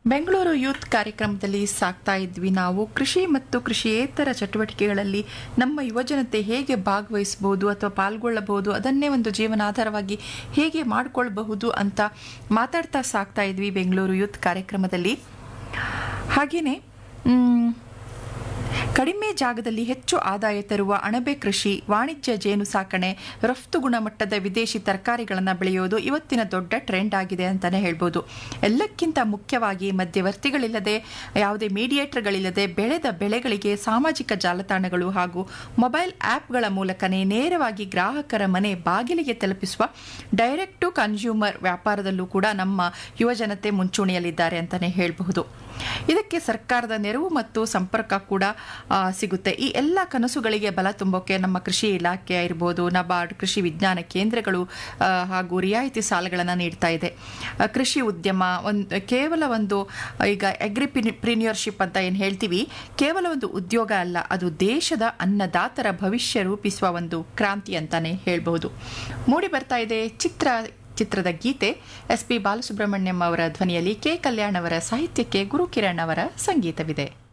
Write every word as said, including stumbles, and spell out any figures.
Bengaluru youth ಕಾರ್ಯಕ್ರಮದಲ್ಲಿ ಸಾಕ್ತಾ ಇದ್ವಿ ನಾವು ಕೃಷಿ ಮತ್ತು ಕೃಷಿಯೇತರ ಚಟುವಟಿಕೆಗಳಲ್ಲಿ ನಮ್ಮ ಯುವಜನತೆ ಹೇಗೆ ಭಾಗವಹಿಸಬಹುದು ಅಥವಾ ಪಾಲ್ಗೊಳ್ಳಬಹುದು, ಅದನ್ನೇ ಒಂದು ಜೀವನಾಧಾರವಾಗಿ ಹೇಗೆ ಮಾಡಿಕೊಳ್ಳಬಹುದು ಅಂತ ಮಾತಾಡ್ತಾ ಸಾಕ್ತಾ ಇದ್ವಿ ಬೆಂಗಳೂರು ಯೂತ್ ಕಾರ್ಯಕ್ರಮದಲ್ಲಿ. ಹಾಗೆಯೇ ಕಡಿಮೆ ಜಾಗದಲ್ಲಿ ಹೆಚ್ಚು ಆದಾಯ ತರುವ ಅಣಬೆ ಕೃಷಿ, ವಾಣಿಜ್ಯ ಜೇನು ಸಾಕಣೆ, ರಫ್ತು ಗುಣಮಟ್ಟದ ವಿದೇಶಿ ತರಕಾರಿಗಳನ್ನು ಬೆಳೆಯೋದು ಇವತ್ತಿನ ದೊಡ್ಡ ಟ್ರೆಂಡ್ ಆಗಿದೆ ಅಂತಲೇ ಹೇಳ್ಬೋದು. ಎಲ್ಲಕ್ಕಿಂತ ಮುಖ್ಯವಾಗಿ ಮಧ್ಯವರ್ತಿಗಳಿಲ್ಲದೆ, ಯಾವುದೇ ಮೀಡಿಯೇಟರ್ಗಳಿಲ್ಲದೆ ಬೆಳೆದ ಬೆಳೆಗಳಿಗೆ ಸಾಮಾಜಿಕ ಜಾಲತಾಣಗಳು ಹಾಗೂ ಮೊಬೈಲ್ ಆ್ಯಪ್ಗಳ ಮೂಲಕನೇ ನೇರವಾಗಿ ಗ್ರಾಹಕರ ಮನೆ ಬಾಗಿಲಿಗೆ ತಲುಪಿಸುವ ಡೈರೆಕ್ಟ್ ಟು ಕನ್ಸ್ಯೂಮರ್ ವ್ಯಾಪಾರದಲ್ಲೂ ಕೂಡ ನಮ್ಮ ಯುವಜನತೆ ಮುಂಚೂಣಿಯಲ್ಲಿದ್ದಾರೆ ಅಂತಲೇ ಹೇಳಬಹುದು. ಇದಕ್ಕೆ ಸರ್ಕಾರದ ನೆರವು ಮತ್ತು ಸಂಪರ್ಕ ಕೂಡ ಸಿಗುತ್ತೆ. ಈ ಎಲ್ಲ ಕನಸುಗಳಿಗೆ ಬಲ ತುಂಬೋಕೆ ನಮ್ಮ ಕೃಷಿ ಇಲಾಖೆ ಇರ್ಬೋದು, ನಬಾರ್ಡ್, ಕೃಷಿ ವಿಜ್ಞಾನ ಕೇಂದ್ರಗಳು ಹಾಗೂ ರಿಯಾಯಿತಿ ಸಾಲಗಳನ್ನು ನೀಡ್ತಾ ಇದೆ. ಕೃಷಿ ಉದ್ಯಮ ಒಂದು ಕೇವಲ ಒಂದು ಈಗ ಅಗ್ರಿಪ್ರಿನಿಯರ್ಶಿಪ್ ಅಂತ ಏನು ಹೇಳ್ತೀವಿ, ಕೇವಲ ಒಂದು ಉದ್ಯೋಗ ಅಲ್ಲ, ಅದು ದೇಶದ ಅನ್ನದಾತರ ಭವಿಷ್ಯ ರೂಪಿಸುವ ಒಂದು ಕ್ರಾಂತಿ ಅಂತಾನೆ ಹೇಳ್ಬಹುದು. ಮೂಡಿ ಬರ್ತಾ ಇದೆ ಚಿತ್ರ ಚಿತ್ರದ ಗೀತೆ. ಎಸ್ ಪಿ ಬಾಲಸುಬ್ರಹ್ಮಣ್ಯಂ ಅವರ ಧ್ವನಿಯಲ್ಲಿ ಕೆ ಕಲ್ಯಾಣ್ ಅವರ ಸಾಹಿತ್ಯಕ್ಕೆ ಗುರುಕಿರಣ್ ಅವರ ಸಂಗೀತವಿದೆ.